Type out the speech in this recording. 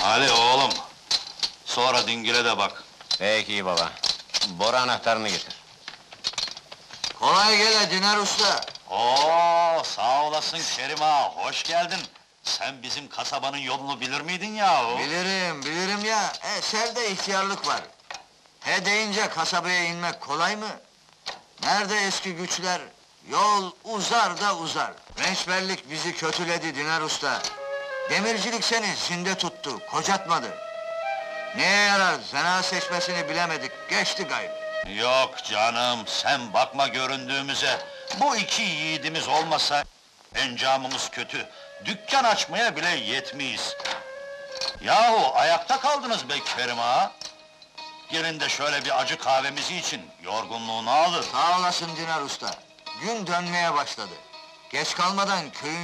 Ali oğlum, sonra dingile de bak. Peki baba. Bora anahtarını getir. Kolay gele Dinar Usta. Oo, sağ olasın Kerim ağa, hoş geldin. Sen bizim kasabanın yolunu bilir miydin yahu? Bilirim ya. Serde ihtiyarlık var. He deyince kasabaya inmek kolay mı? Nerede eski güçler? Yol uzar da uzar. Rençberlik bizi kötüledi Dinar Usta. Demircilik seni zinde tuttu, kocatmadı. Neye yarar, zanaat seçmesini bilemedik, geçti gayrı. Yok canım, sen bakma göründüğümüze. Bu iki yiğidimiz olmasa, encamımız kötü. Dükkan açmaya bile yetmeyiz. Yahu ayakta kaldınız be Kerim ağa. Gelin de şöyle bir acı kahvemizi için, yorgunluğunu alır. Sağ olasın Dinar Usta. Gün dönmeye başladı. Geç kalmadan köyün